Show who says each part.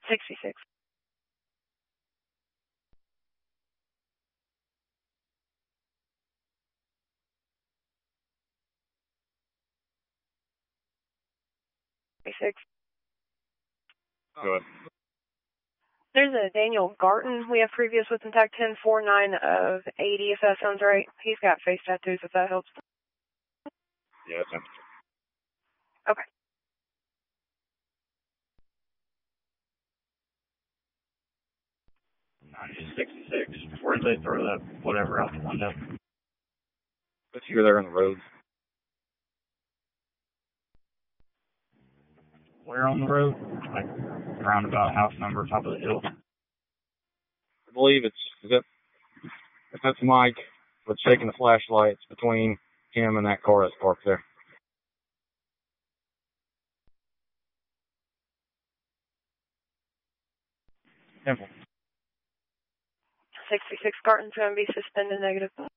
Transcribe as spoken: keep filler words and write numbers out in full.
Speaker 1: sixty-six. six.
Speaker 2: Go ahead.
Speaker 1: There's a Daniel Garton we have previous with intact ten four nine of eighty, if that sounds right. He's got face tattoos, if that helps.
Speaker 2: Yeah, that's him.
Speaker 1: Okay.
Speaker 2: sixty-six. Where'd they throw that whatever out the window? But you're there on the road. Where on the road? Like roundabout house number, top of the hill. I believe it's is that if that's Mike with shaking the flashlights between him and that car that's parked there. Simple.
Speaker 1: sixty-six Garton's going to be suspended negative.